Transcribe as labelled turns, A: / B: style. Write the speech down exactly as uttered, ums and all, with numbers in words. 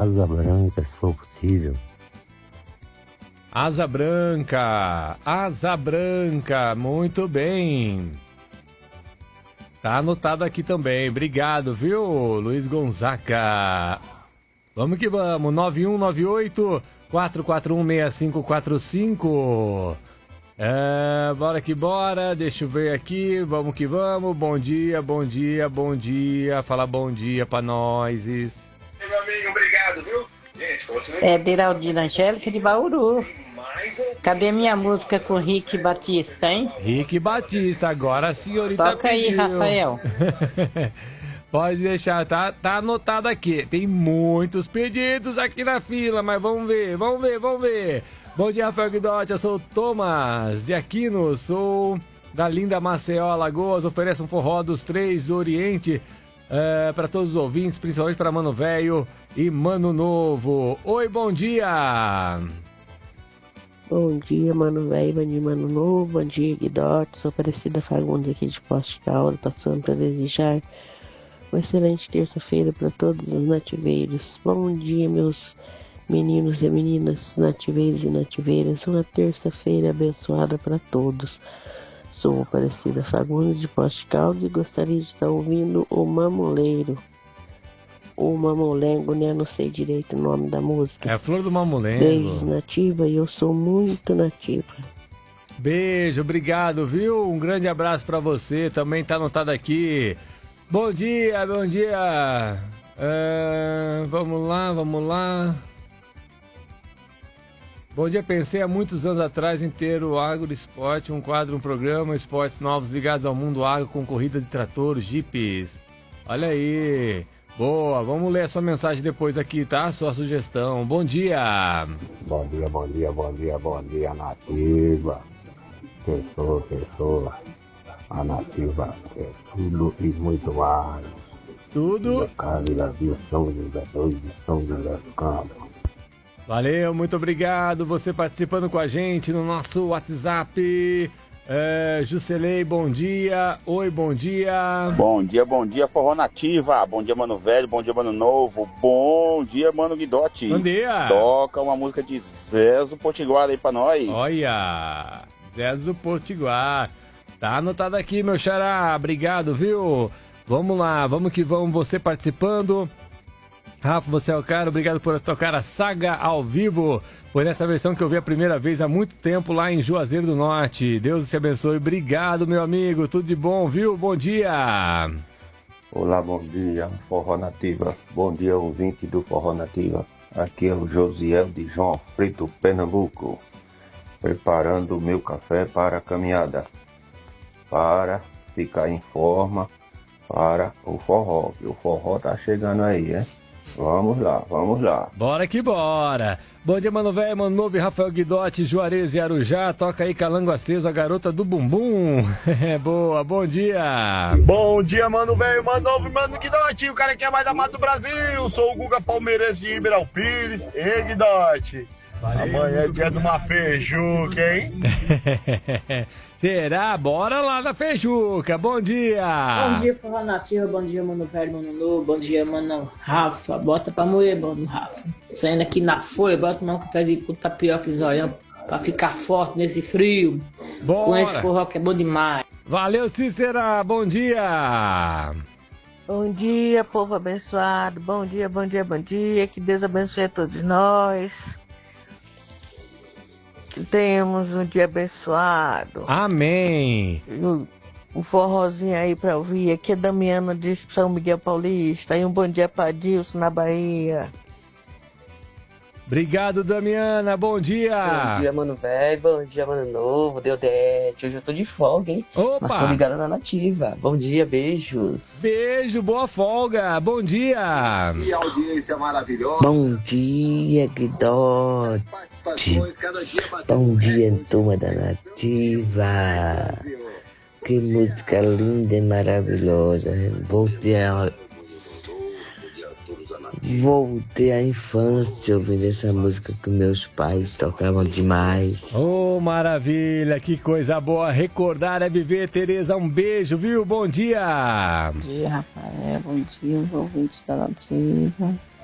A: Asa Branca, se for possível.
B: Asa Branca, Asa Branca, muito bem. Tá anotado aqui também, obrigado, viu, Luiz Gonzaga. Vamos que vamos, nove um nove oito, quatro quatro um, seis cinco quatro cinco. É, bora que bora, deixa eu ver aqui, vamos que vamos, bom dia, bom dia, bom dia, fala bom dia pra nós.
C: Meu amigo, obrigado, viu? Gente, continue.
D: É Deraldina Angélica de Bauru. Cadê minha música com Rick Batista, hein?
B: Rick Batista, agora a senhorita
D: Toca aí,
B: pediu.
D: Rafael.
B: Pode deixar, tá, tá anotado aqui. Tem muitos pedidos aqui na fila, mas vamos ver, vamos ver, vamos ver. Bom dia, Rafael Guidotti, eu sou o Thomas de Aquino, sou da linda Maceió, Alagoas, ofereço um forró dos três do Oriente é, para todos os ouvintes, principalmente para Mano Velho e Mano Novo. Oi, bom dia!
E: Bom dia, Mano Velho, bom dia, Mano Novo, bom dia, Guidotti, sou Aparecida Fagundes aqui de Poste Caldo, passando para desejar uma excelente terça-feira para todos os nativeiros. Bom dia, meus meninos e meninas, nativeiros e nativeiras, uma terça-feira abençoada para todos. Sou Aparecida Fagundes de Poste Caldo e gostaria de estar ouvindo o Mamuleiro. O Mamulengo, né? Não sei direito o nome da música.
B: É a Flor do Mamulengo.
E: Beijos, nativa, e eu sou muito nativa.
B: Beijo, obrigado, viu? Um grande abraço pra você, também tá anotado aqui. Bom dia, bom dia. É, vamos lá, vamos lá. Bom dia, pensei há muitos anos atrás em ter o Agro Esporte, um quadro, um programa, esportes novos ligados ao mundo agro com corrida de trator, jipes. Olha aí. Boa, vamos ler a sua mensagem depois aqui, tá? Sua sugestão. Bom dia.
A: Bom dia, bom dia, bom dia, bom dia, nativa. Pessoa, pessoa. A nativa é tudo e muito mais.
B: Tudo.
A: Carla de São José, dois de São José do Campo.
B: Valeu, muito obrigado. Você participando com a gente no nosso WhatsApp. É, Juscelei, bom dia. Oi, bom dia.
F: Bom dia, bom dia, Forró Nativa. Bom dia, Mano Velho. Bom dia, Mano Novo. Bom dia, Mano Guidotti.
B: Bom dia.
F: Toca uma música de Zezo Potiguar aí pra nós.
B: Olha, Zezo Potiguar. Tá anotado aqui, meu xará. Obrigado, viu? Vamos lá, vamos que vamos. Você participando. Rafa, você é o cara. Obrigado por tocar a saga ao vivo. Foi nessa versão que eu vi a primeira vez há muito tempo lá em Juazeiro do Norte. Deus te abençoe. Obrigado, meu amigo. Tudo de bom, viu? Bom dia.
G: Olá, bom dia, Forró Nativa. Bom dia, ouvinte do Forró Nativa. Aqui é o Josiel de João Frito, Pernambuco. Preparando o meu café para a caminhada. Para ficar em forma para o forró. O forró tá chegando aí, hein? Vamos lá, vamos lá.
B: Bora que bora. Bom dia, Mano Velho, Mano Novo e Rafael Guidotti, Juarez e Arujá. Toca aí Calango Aceso, a garota do bumbum. É boa, bom dia.
H: Bom dia, Mano Velho, Mano Novo e Mano Guidotti. O cara que é mais amado do Brasil. Sou o Guga Palmeirense de Ribeirão Pires. E Guidotti. Valeu, amanhã é dia de uma feijuca, hein?
B: Será? Bora lá na feijuca. Bom dia.
I: Bom dia, Forró Nativa. Bom dia, Mano Velho, Mano Novo. Bom dia, Mano Rafa. Bota pra moer, Mano Rafa. Saindo aqui na folha, bota tomar um cafezinho com tapioca e zoião pra ficar forte nesse frio.
B: Bora.
I: Com esse forró que é bom demais.
B: Valeu, Cícera. Bom dia.
E: Bom dia, povo abençoado. Bom dia, bom dia, bom dia. Que Deus abençoe a todos nós. Que tenhamos um dia abençoado.
B: Amém.
E: Um, um forrozinho aí pra ouvir. Aqui é Damiana de São Miguel Paulista. E um bom dia pra Dilson na Bahia.
B: Obrigado, Damiana. Bom dia.
J: Bom dia, Mano Velho. Bom dia, Mano Novo. Deudete. Hoje eu tô de folga, hein?
B: Opa.
J: Mas tô ligado na nativa. Bom dia, beijos.
B: Beijo, boa folga. Bom dia.
C: Que audiência maravilhosa.
K: Bom dia, Guidotti. Bom dia, turma da nativa. Que música linda e maravilhosa. Voltei a... Voltei à infância ouvindo essa música que meus pais tocavam demais.
B: Oh, maravilha, que coisa boa. Recordar é viver, Tereza. Um beijo, viu? Bom dia.
L: Bom dia, Rafael. Bom dia, os ouvintes da nativa.